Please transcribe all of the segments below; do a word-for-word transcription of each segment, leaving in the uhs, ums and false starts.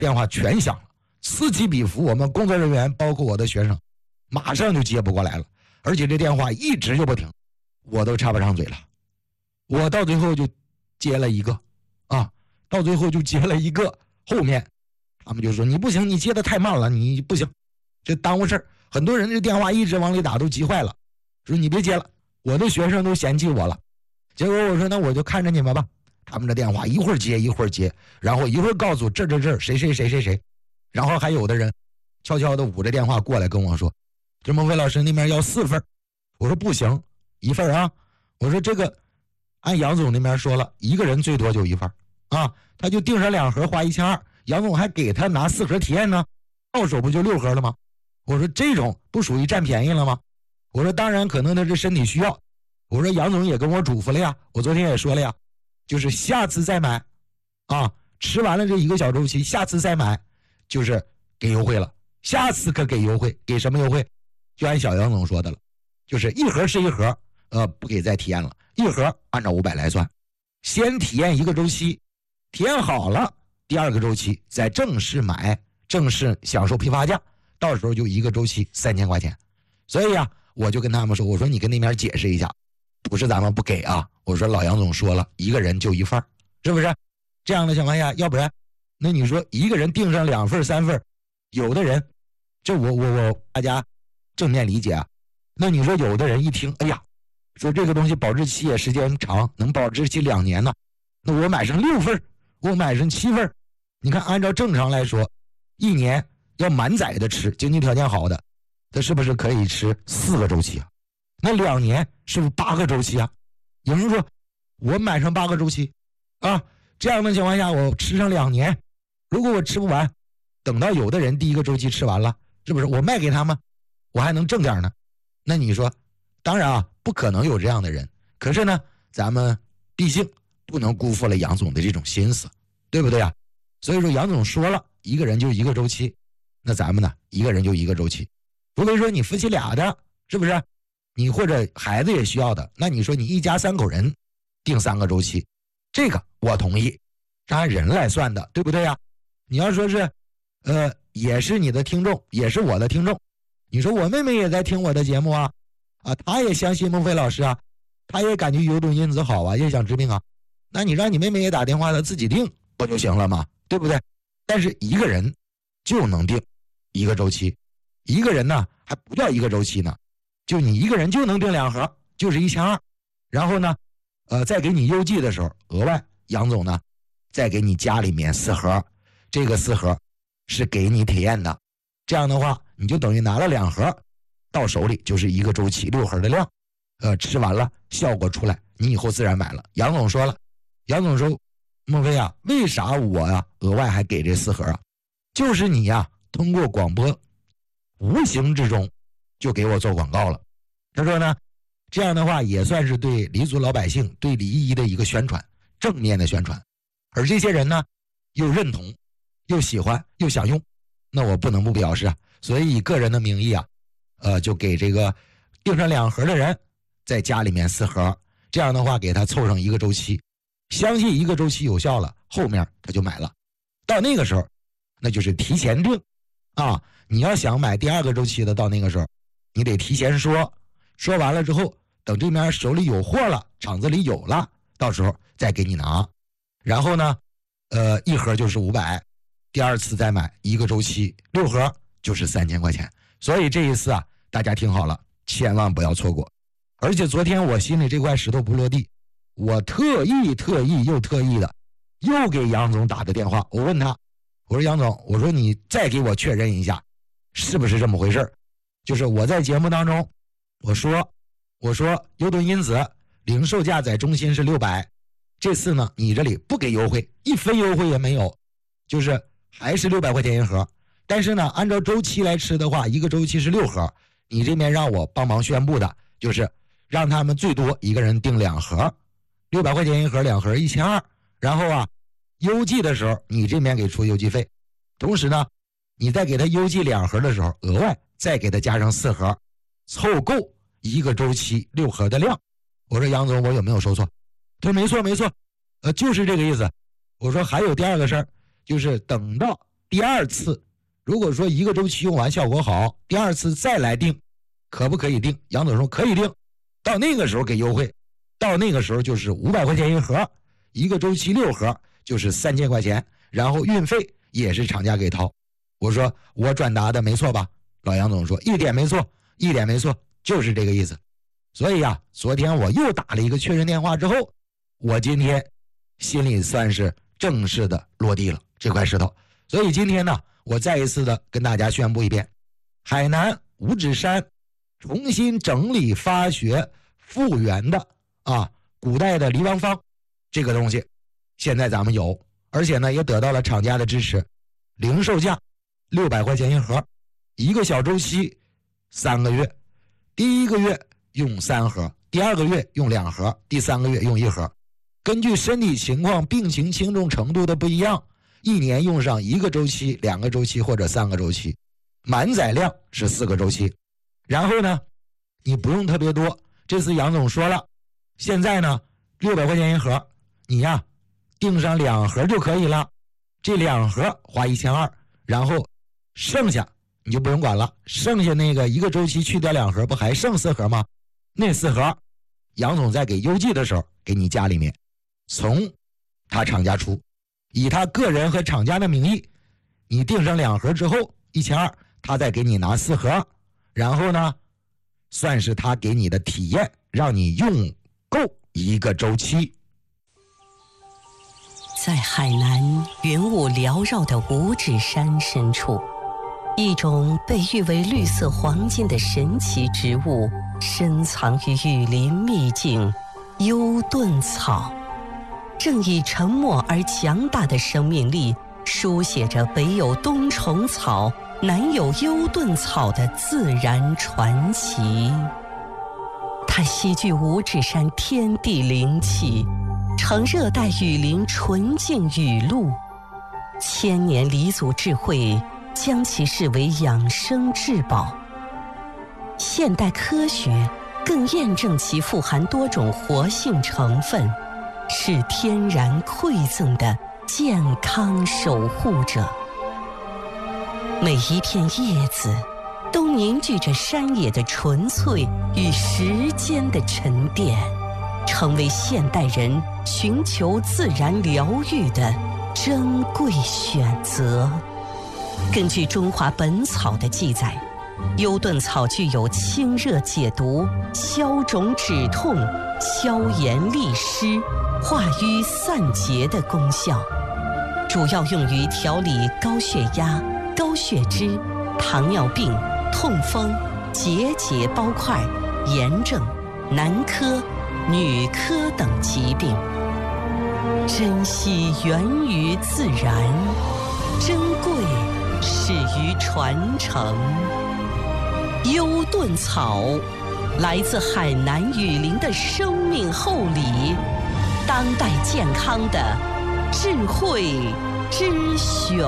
电话全响了，此起彼伏，我们工作人员包括我的学生马上就接不过来了，而且这电话一直就不停，我都插不上嘴了。我到最后就接了一个啊，到最后就接了一个，后面他们就说你不行，你接的太慢了，你不行，这耽误事儿。很多人这电话一直往里打都急坏了，说你别接了，我的学生都嫌弃我了。结果我说那我就看着你们吧，他们的电话一会儿接一会儿接，然后一会儿告诉这这这谁谁谁谁谁，然后还有的人悄悄的捂着电话过来跟我说，这孟非老师那边要四份，我说不行，一份啊，我说这个按杨总那边说了，一个人最多就一份啊，他就订上两盒花一千二，杨总还给他拿四盒体验呢，到手不就六盒了吗？我说这种不属于占便宜了吗？我说当然可能他是身体需要，我说杨总也跟我嘱咐了呀，我昨天也说了呀，就是下次再买啊，吃完了这一个小周期，下次再买就是给优惠了，下次可给优惠，给什么优惠？就按小杨总说的了，就是一盒是一盒，呃，不给再体验了，一盒按照五百来算，先体验一个周期，体验好了，第二个周期再正式买，正式享受批发价，到时候就一个周期三千块钱。所以啊，我就跟他们说，我说你跟那边解释一下，不是咱们不给啊，我说老杨总说了，一个人就一份，是不是？这样的情况下，要不然，那你说一个人订上两份三份，有的人，这我我我大家正面理解啊。那你说有的人一听，哎呀，说这个东西保质期也时间长，能保质期两年呢，那我买上六份，我买上七份，你看按照正常来说，一年要满载的吃，经济条件好的，他是不是可以吃四个周期啊？那两年是不是八个周期啊？有人说我买上八个周期啊，这样的情况下我吃上两年，如果我吃不完，等到有的人第一个周期吃完了，是不是我卖给他们，我还能挣点呢？那你说，当然啊，不可能有这样的人，可是呢，咱们毕竟不能辜负了杨总的这种心思，对不对啊？所以说杨总说了，一个人就一个周期，那咱们呢，一个人就一个周期。除非说你夫妻俩的，是不是？你或者孩子也需要的，那你说你一家三口人定三个周期，这个我同意，是按人来算的，对不对呀？你要说是，呃，也是你的听众，也是我的听众，你说我妹妹也在听我的节目啊，啊，她也相信孟非老师啊，她也感觉有种因子好啊，也想治病啊，那你让你妹妹也打电话，她自己定不就行了吗？对不对？但是一个人就能定一个周期，一个人呢还不叫一个周期呢，就你一个人就能订两盒，就是一千二，然后呢，呃，再给你邮寄的时候，额外杨总呢再给你家里面四盒，这个四盒是给你体验的，这样的话你就等于拿了两盒，到手里就是一个周期六盒的量，呃，吃完了效果出来，你以后自然买了。杨总说了，杨总说，孟非啊，为啥我呀、啊、额外还给这四盒啊？就是你呀、啊、通过广播无形之中就给我做广告了。他说呢，这样的话也算是对黎族老百姓对李依依的一个宣传，正面的宣传。而这些人呢又认同又喜欢又想用，那我不能不表示啊，所以以个人的名义啊，呃，就给这个订上两盒的人在家里面四盒，这样的话给他凑上一个周期，相信一个周期有效了，后面他就买了。到那个时候那就是提前订啊，你要想买第二个周期的，到那个时候你得提前说，说完了之后等这边手里有货了，厂子里有了，到时候再给你拿。然后呢呃，一盒就是五百，第二次再买一个周期六盒就是三千块钱。所以这一次啊，大家听好了，千万不要错过。而且昨天我心里这块石头不落地，我特意特意又特意的又给杨总打的电话，我问他，我说杨总，我说你再给我确认一下是不是这么回事，就是我在节目当中我说我说优盾因子零售价在中心是六百，这次呢你这里不给优惠，一分优惠也没有，就是还是六百块钱一盒。但是呢按照周期来吃的话，一个周期是六盒，你这边让我帮忙宣布的就是让他们最多一个人订两盒，六百块钱一盒，两盒一千二，然后啊邮寄的时候你这边给出邮寄费，同时呢你再给他邮寄两盒的时候额外再给他加上四盒，凑够一个周期六盒的量。我说杨总，我有没有说错？他说没错没错，呃，就是这个意思。我说还有第二个事儿，就是等到第二次如果说一个周期用完效果好，第二次再来定，可不可以定？杨总说可以定，到那个时候给优惠，到那个时候就是五百块钱一盒，一个周期六盒就是三千块钱，然后运费也是厂家给掏。我说我转达的没错吧？老杨总说一点没错，一点没错，就是这个意思。所以呀、啊，昨天我又打了一个确认电话之后，我今天心里算是正式的落地了这块石头。所以今天呢，我再一次的跟大家宣布一遍，海南五指山重新整理发掘复原的啊古代的黎王方这个东西，现在咱们有，而且呢也得到了厂家的支持，零售价六百块钱一盒，一个小周期三个月，第一个月用三盒，第二个月用两盒，第三个月用一盒，根据身体情况病情轻重程度的不一样，一年用上一个周期、两个周期或者三个周期，满载量是四个周期。然后呢你不用特别多，这次杨总说了，现在呢六百块钱一盒，你呀订上两盒就可以了，这两盒花一千二，然后剩下你就不用管了，剩下那个一个周期去掉两盒不还剩四盒吗？那四盒杨总在给邮寄的时候给你家里面从他厂家出，以他个人和厂家的名义，你订上两盒之后一千二，他再给你拿四盒，然后呢算是他给你的体验，让你用够一个周期。 在海南云雾缭绕的五指山深处，一种被誉为绿色黄金的神奇植物深藏于雨林秘境幽盾草，正以沉默而强大的生命力书写着北有冬虫草，南有幽盾草的自然传奇。它吸聚五指山天地灵气，呈热带雨林纯净雨露，千年黎族智慧将其视为养生至宝。现代科学更验证其富含多种活性成分，是天然馈赠的健康守护者。每一片叶子都凝聚着山野的纯粹与时间的沉淀，成为现代人寻求自然疗愈的珍贵选择。根据《中华本草》的记载，幽盾草具有清热解毒、消肿止痛、消炎利湿、化瘀散结的功效，主要用于调理高血压、高血脂、糖尿病、痛风、结节包块、炎症、男科、女科等疾病。珍惜源于自然，珍贵始于传承。幽盾草来自海南雨林的生命厚礼，当代健康的智慧之选。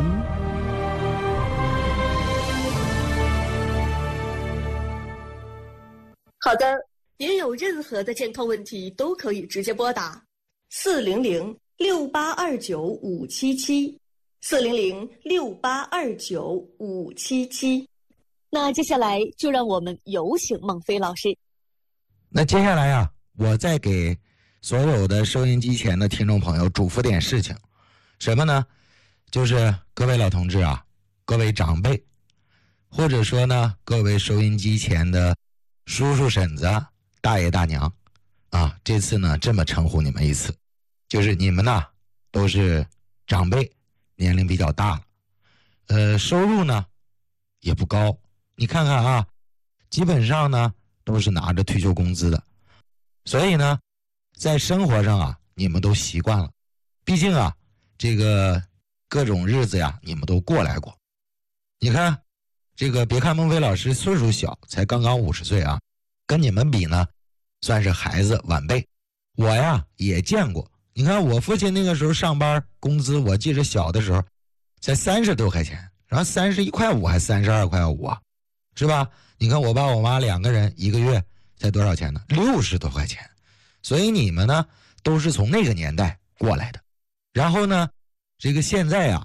好的，您有任何的健康问题都可以直接拨打四零零六八二九五七七，四零零六八二九五七七。那接下来就让我们有请孟非老师。 那接下来呀、啊，我再给所有的收音机前的听众朋友嘱咐点事情，什么呢？就是各位老同志啊，各位长辈，或者说呢，各位收音机前的叔叔婶子、大爷大娘啊，这次呢这么称呼你们一次，就是你们呢都是长辈，年龄比较大了，呃，收入呢也不高，你看看啊，基本上呢都是拿着退休工资的，所以呢在生活上啊你们都习惯了，毕竟啊这个各种日子呀你们都过来过。你看这个别看孟非老师岁数小，才刚刚五十岁啊，跟你们比呢算是孩子晚辈。我呀也见过，你看我父亲那个时候上班工资，我记着小的时候才三十多块钱，然后三十一块五还三十二块五啊，是吧？你看我爸我妈两个人一个月才多少钱呢？六十多块钱。所以你们呢都是从那个年代过来的。然后呢这个现在啊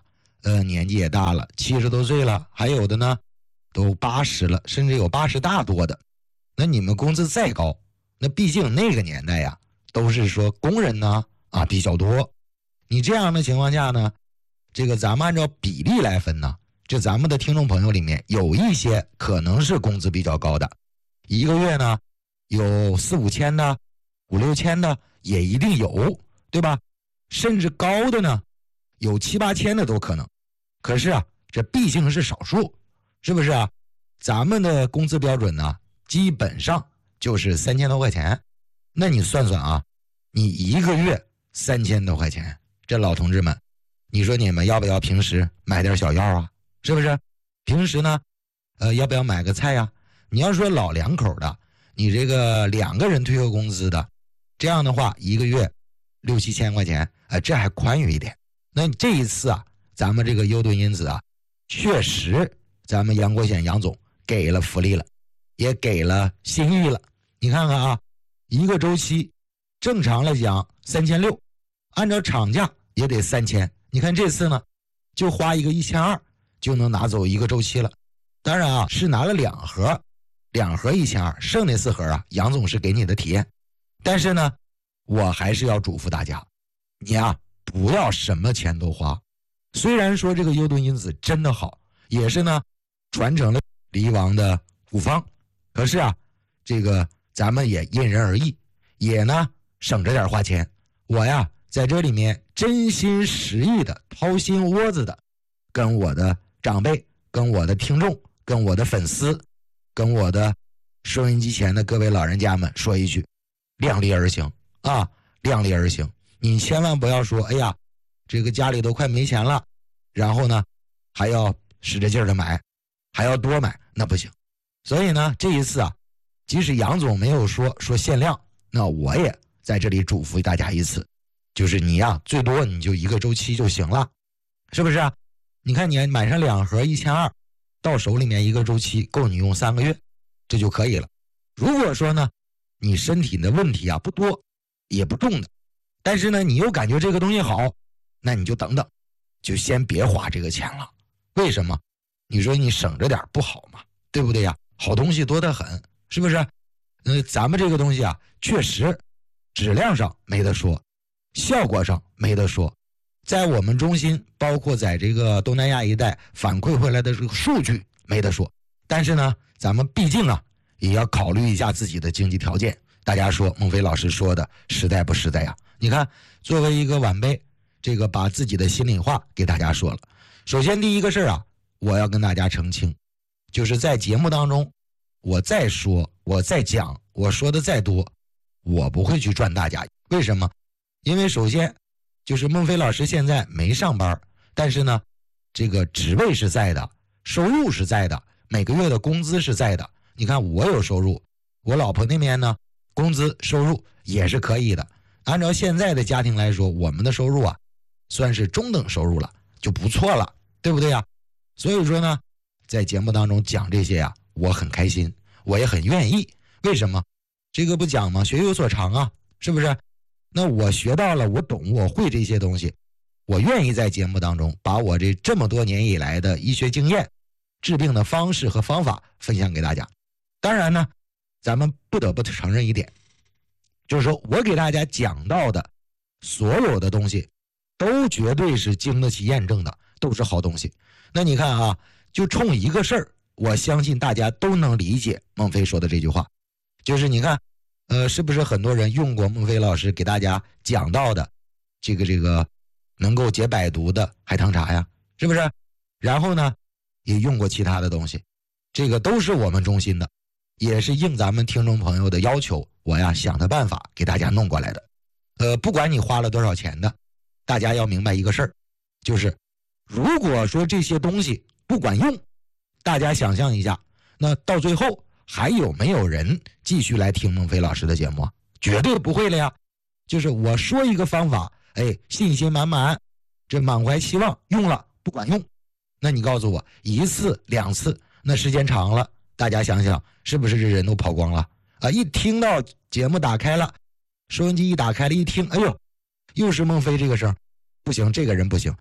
呃，年纪也大了，七十多岁了，还有的呢都八十了，甚至有八十大多的。那你们工资再高，那毕竟那个年代呀，都是说工人呢啊比较多。你这样的情况下呢，这个咱们按照比例来分呢，就咱们的听众朋友里面有一些可能是工资比较高的，一个月呢有四五千的，五六千的也一定有，对吧？甚至高的呢有七八千的都可能。可是啊，这毕竟是少数，是不是啊？咱们的工资标准呢，基本上就是三千多块钱。那你算算啊，你一个月三千多块钱，这老同志们，你说你们要不要平时买点小药啊？是不是？平时呢，呃，要不要买个菜呀？你要说老两口的，你这个两个人退休工资的，这样的话一个月六七千块钱，啊、呃，这还宽裕一点。那这一次啊，咱们这个优盾因子啊，确实咱们杨国显杨总给了福利了，也给了心意了。你看看啊，一个周期正常来讲三千六，按照厂价也得三千。你看这次呢，就花一个一千二就能拿走一个周期了。当然啊，是拿了两盒，两盒一千二，剩那四盒啊，杨总是给你的体验。但是呢，我还是要嘱咐大家，你啊不要什么钱都花。虽然说这个优盾因子真的好，也是呢传承了黎王的古方，可是啊，这个咱们也因人而异，也呢省着点花钱。我呀在这里面真心实意的、掏心窝子的，跟我的长辈、跟我的听众、跟我的粉丝、跟我的收音机前的各位老人家们说一句：量力而行啊，量力而行。你千万不要说，哎呀，这个家里都快没钱了，然后呢还要使着劲儿的买，还要多买，那不行。所以呢，这一次啊，即使杨总没有说说限量，那我也在这里嘱咐大家一次，就是你呀，最多你就一个周期就行了，是不是啊？你看你买上两盒一千二，到手里面一个周期够你用三个月，这就可以了。如果说呢，你身体的问题啊不多，也不重的，但是呢你又感觉这个东西好，那你就等等，就先别花这个钱了。为什么？你说你省着点不好吗？对不对呀？好东西多得很，是不是？呃，咱们这个东西啊，确实质量上没得说，效果上没得说，在我们中心，包括在这个东南亚一带反馈回来的这个数据没得说。但是呢，咱们毕竟啊，也要考虑一下自己的经济条件。大家说孟非老师说的实在不实在呀？你看，作为一个晚辈，这个把自己的心里话给大家说了。首先第一个事啊，我要跟大家澄清，就是在节目当中，我再说，我再讲，我说的再多，我不会去赚大家。为什么？因为首先就是孟非老师现在没上班，但是呢，这个职位是在的，收入是在的，每个月的工资是在的。你看我有收入，我老婆那边呢，工资收入也是可以的。按照现在的家庭来说，我们的收入啊，算是中等收入了，就不错了，对不对呀？所以说呢，在节目当中讲这些呀、啊，我很开心，我也很愿意。为什么？这个不讲吗？学有所长啊，是不是？那我学到了，我懂，我会这些东西，我愿意在节目当中把我这这么多年以来的医学经验、治病的方式和方法分享给大家。当然呢，咱们不得不承认一点，就是说我给大家讲到的所有的东西都绝对是经得起验证的，都是好东西。那你看啊，就冲一个事儿，我相信大家都能理解孟非说的这句话，就是你看呃，是不是很多人用过孟非老师给大家讲到的这个这个能够解百毒的海棠茶呀，是不是？然后呢也用过其他的东西，这个都是我们中心的，也是应咱们听众朋友的要求，我呀想的办法给大家弄过来的。呃，不管你花了多少钱的，大家要明白一个事儿，就是如果说这些东西不管用，大家想象一下，那到最后还有没有人继续来听孟非老师的节目啊？绝对不会了呀。就是我说一个方法，哎，信心满满，这满怀期望，用了不管用，那你告诉我一次两次，那时间长了，大家想想是不是这人都跑光了啊？一听到节目打开了，收音机一打开了，一听，哎呦，又是孟非这个声，不行，这个人不行，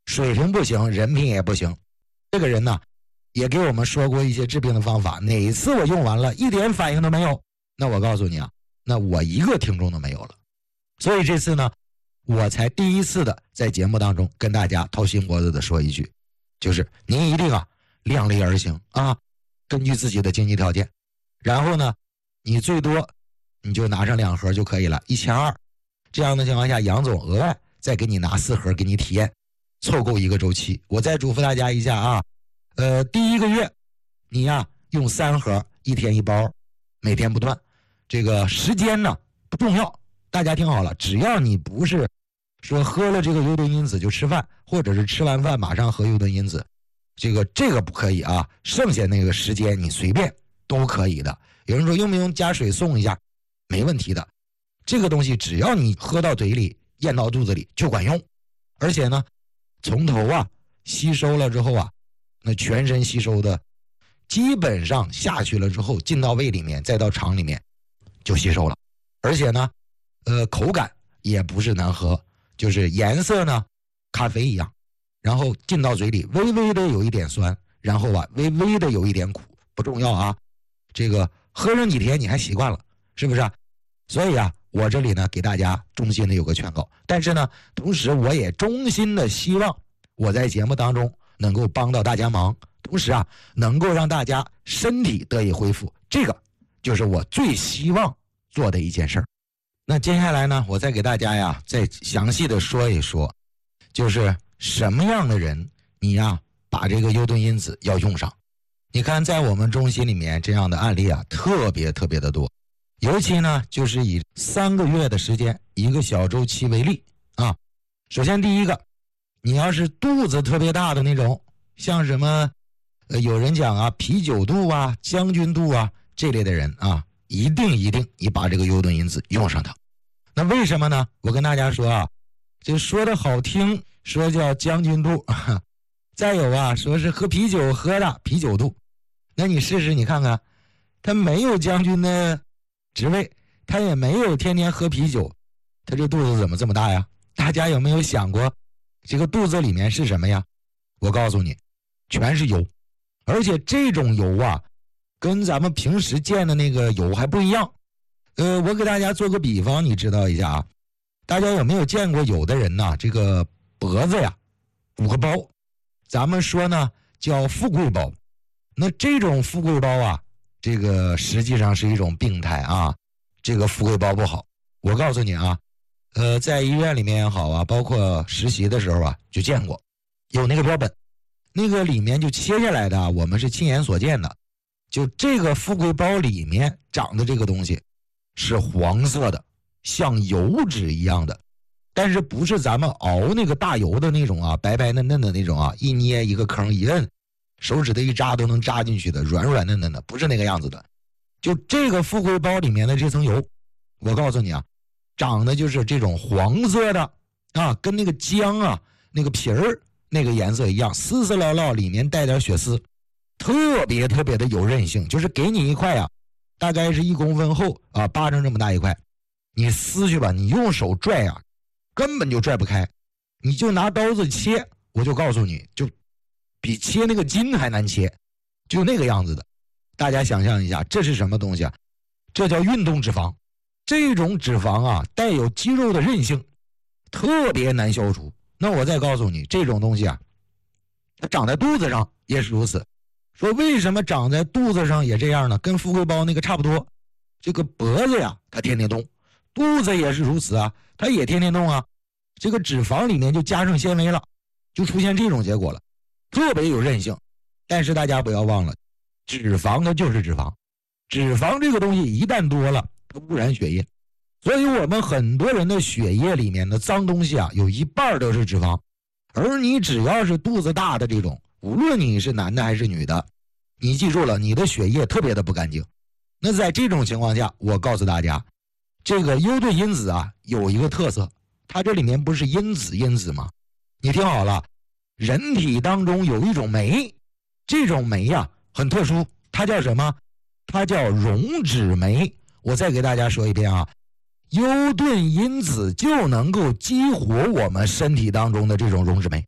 水平不行，人品也不行。这个人呢，也给我们说过一些治病的方法，哪次我用完了一点反应都没有，那我告诉你啊，那我一个听众都没有了。所以这次呢，我才第一次的在节目当中跟大家掏心窝子的说一句，就是您一定啊量力而行啊，根据自己的经济条件，然后呢，你最多你就拿上两盒就可以了，一千二。这样的情况下，杨总额外再给你拿四盒给你体验，凑够一个周期。我再嘱咐大家一下啊，呃，第一个月你呀用三盒，一天一包，每天不断。这个时间呢不重要，大家听好了，只要你不是说喝了这个优盾因子就吃饭，或者是吃完饭马上喝优盾因子，这个这个不可以啊。剩下那个时间你随便都可以的。有人说用不用加水送一下？没问题的。这个东西只要你喝到嘴里，咽到肚子里就管用。而且呢，从头啊吸收了之后啊，那全身吸收的基本上下去了之后，进到胃里面，再到肠里面就吸收了。而且呢，呃，口感也不是难喝，就是颜色呢咖啡一样，然后进到嘴里微微的有一点酸，然后啊微微的有一点苦，不重要啊。这个喝上几天你还习惯了，是不是啊？所以啊，我这里呢给大家衷心的有个劝告，但是呢，同时我也衷心的希望我在节目当中能够帮到大家忙，同时啊，能够让大家身体得以恢复，这个就是我最希望做的一件事儿。那接下来呢，我再给大家呀再详细的说一说，就是什么样的人你呀把这个优盾因子要用上。你看在我们中心里面这样的案例啊特别特别的多，尤其呢就是以三个月的时间一个小周期为例啊。首先第一个，你要是肚子特别大的那种，像什么呃有人讲啊啤酒肚啊将军肚啊这类的人啊，一定一定你把这个优盾因子用上它。那为什么呢？我跟大家说啊，就说的好听说叫将军肚，再有啊说是喝啤酒喝的啤酒肚，那你试试你看看，他没有将军的职位，他也没有天天喝啤酒，他这肚子怎么这么大呀？大家有没有想过这个肚子里面是什么呀？我告诉你，全是油。而且这种油啊跟咱们平时见的那个油还不一样。呃，我给大家做个比方，你知道一下啊，大家有没有见过有的人呐，这个脖子呀鼓个包，咱们说呢叫富贵包。那这种富贵包啊，这个实际上是一种病态啊，这个富贵包不好。我告诉你啊，呃，在医院里面也好啊，包括实习的时候啊，就见过有那个标本，那个里面就切下来的啊，我们是亲眼所见的。就这个富贵包里面长的这个东西是黄色的，像油脂一样的，但是不是咱们熬那个大油的那种啊，白白嫩嫩的那种啊，一捏一个坑一摁，手指头一扎都能扎进去的，软软嫩嫩的，不是那个样子的。就这个富贵包里面的这层油，我告诉你啊，长的就是这种黄色的啊，跟那个姜啊那个皮儿那个颜色一样，丝丝捞捞，里面带点血丝，特别特别的有韧性。就是给你一块啊，大概是一公分厚啊，巴掌这么大一块，你撕去吧，你用手拽啊，根本就拽不开。你就拿刀子切，我就告诉你，就比切那个筋还难切，就那个样子的。大家想象一下，这是什么东西啊？这叫运动脂肪。这种脂肪啊，带有肌肉的韧性，特别难消除。那我再告诉你，这种东西啊，它长在肚子上也是如此。说为什么长在肚子上也这样呢？跟富贵包那个差不多。这个脖子呀，它天天动，肚子也是如此啊，它也天天动啊。这个脂肪里面就加上纤维了，就出现这种结果了，特别有韧性。但是大家不要忘了，脂肪它就是脂肪，脂肪这个东西一旦多了，它污染血液。所以我们很多人的血液里面的脏东西啊，有一半都是脂肪。而你只要是肚子大的这种，无论你是男的还是女的，你记住了，你的血液特别的不干净。那在这种情况下，我告诉大家，这个优盾因子啊有一个特色，它这里面不是因子因子吗？你听好了，人体当中有一种酶，这种酶呀、啊、很特殊，它叫什么？它叫溶脂酶。我再给大家说一遍啊，优盾因子就能够激活我们身体当中的这种溶脂酶。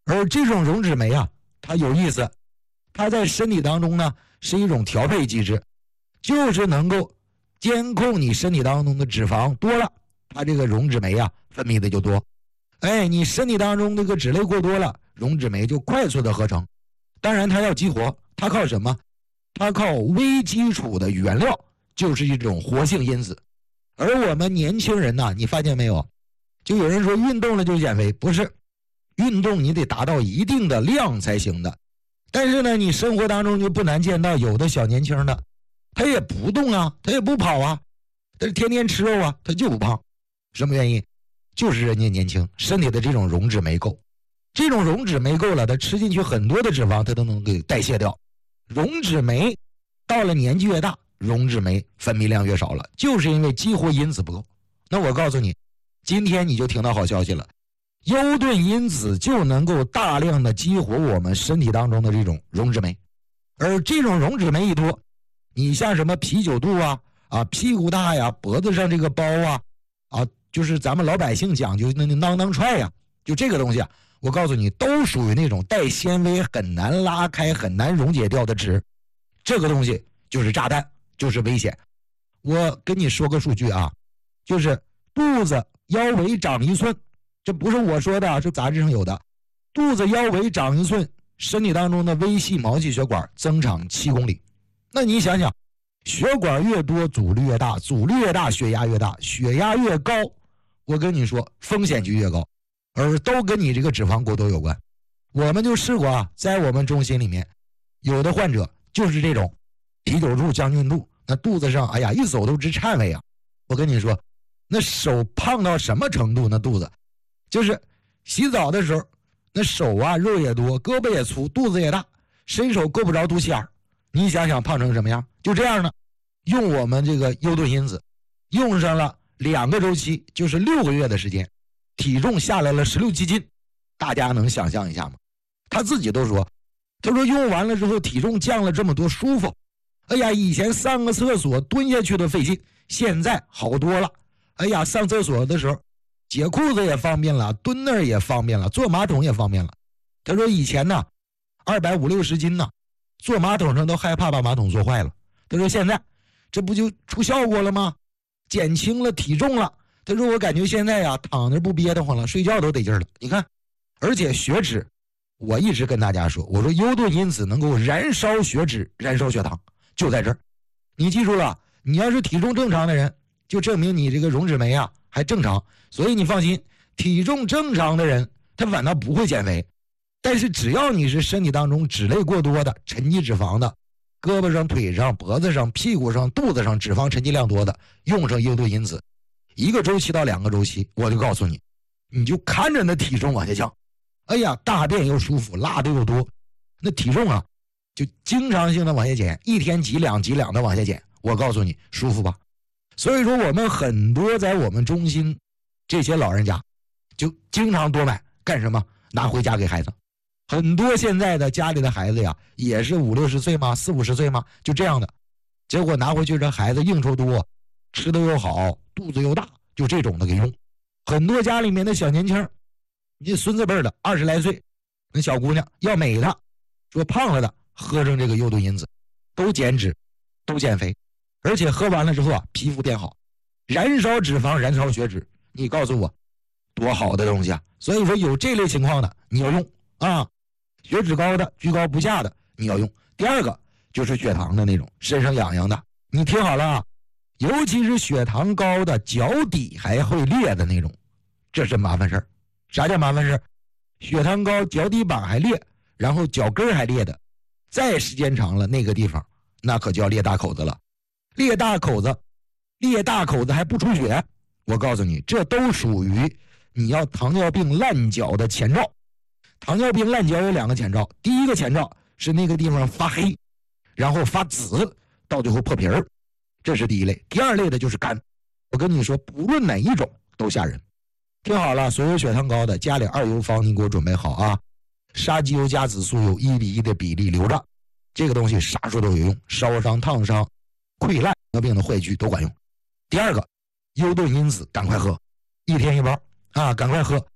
而这种溶脂酶啊，它有意思，它在身体当中呢是一种调配机制，就是能够监控你身体当中的脂肪多了，它这个溶脂酶啊分泌的就多。哎，你身体当中这个脂类过多了，溶脂酶就快速的合成。当然它要激活，它靠什么？它靠微基础的原料，就是一种活性因子。而我们年轻人呢、啊，你发现没有？就有人说运动了就减肥，不是，运动你得达到一定的量才行的。但是呢，你生活当中就不难见到有的小年轻的，他也不动啊，他也不跑啊，但是天天吃肉啊，他就不胖。什么原因？就是人家年轻，身体的这种溶脂没够。这种溶脂酶够了，他吃进去很多的脂肪，他都能给代谢掉。溶脂酶到了年纪越大，溶脂酶分泌量越少了，就是因为激活因子不够。那我告诉你，今天你就听到好消息了，优盾因子就能够大量的激活我们身体当中的这种溶脂酶。而这种溶脂酶一多，你像什么啤酒肚啊啊屁股大呀，脖子上这个包啊啊，就是咱们老百姓讲究那那囊囊踹呀，就这个东西啊，我告诉你，都属于那种带纤维很难拉开、很难溶解掉的脂。这个东西就是炸弹，就是危险。我跟你说个数据啊，就是肚子腰围长一寸，这不是我说的，是杂志上有的。肚子腰围长一寸，身体当中的微细毛细血管增长七公里。那你想想，血管越多，阻力越大，阻力越大，血压越大，血压越高，我跟你说，风险就越高。而都跟你这个脂肪过多有关。我们就试过啊，在我们中心里面，有的患者就是这种啤酒肚、将军肚，那肚子上，哎呀，一走都直颤巍啊。我跟你说，那手胖到什么程度？那肚子就是洗澡的时候，那手啊肉也多，胳膊也粗，肚子也大，伸手够不着肚脐眼。你想想胖成什么样？就这样呢，用我们这个优盾因子，用上了两个周期，就是六个月的时间。体重下来了十六七斤，大家能想象一下吗？他自己都说，他说用完了之后体重降了这么多，舒服。哎呀，以前上个厕所蹲下去都费劲，现在好多了。哎呀，上厕所的时候解裤子也方便了，蹲那儿也方便了，坐马桶也方便了。他说以前呢，二百五六十斤呢，坐马桶上都害怕把马桶坐坏了。他说现在这不就出效果了吗？减轻了体重了。他说我感觉现在呀、啊、躺着不憋得慌了，睡觉都得劲了。你看，而且血脂，我一直跟大家说，我说优盾因子能够燃烧血脂、燃烧血糖，就在这儿。你记住了，你要是体重正常的人，就证明你这个溶脂酶啊还正常，所以你放心，体重正常的人他反倒不会减肥。但是只要你是身体当中脂类过多的、沉积脂肪的，胳膊上、腿上、脖子上、屁股上、肚子上脂肪沉积量多的，用上优盾因子。一个周期到两个周期，我就告诉你，你就看着那体重往下降。哎呀，大便又舒服，拉的又多，那体重啊，就经常性的往下减，一天几两几两的往下减。我告诉你，舒服吧？所以说，我们很多在我们中心这些老人家，就经常多买，干什么？拿回家给孩子。很多现在的家里的孩子呀，也是五六十岁嘛，四五十岁嘛，就这样的。结果拿回去，这孩子应酬多，吃的又好，肚子又大，就这种的给用。很多家里面的小年轻，你孙子辈的二十来岁，那小姑娘要美的，说胖了的，喝上这个优盾因子，都减脂，都减肥，而且喝完了之后啊，皮肤变好，燃烧脂肪，燃烧血脂。你告诉我，多好的东西啊！所以说有这类情况的你要用啊，血脂高的、居高不下的你要用。第二个就是血糖的那种，身上痒痒的，你听好了啊。尤其是血糖高的，脚底还会裂的那种，这是麻烦事儿。啥叫麻烦事儿？血糖高，脚底板还裂，然后脚跟还裂的，再时间长了，那个地方那可叫裂大口子了。裂大口子，裂大口子还不出血，我告诉你，这都属于你要糖尿病烂脚的前兆。糖尿病烂脚有两个前兆，第一个前兆是那个地方发黑，然后发紫，到最后破皮儿。这是第一类。第二类的就是肝，我跟你说，不论哪一种都吓人。听好了，所有血糖高的，家里二油方你给我准备好啊，沙棘油加紫苏油一比一的比例留着，这个东西啥时候都有用，烧伤、烫伤、溃烂、糖尿病的坏疽都管用。第二个，优盾因子赶快喝，一天一包啊，赶快喝。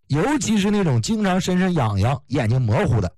尤其是那种经常身上痒痒、眼睛模糊的，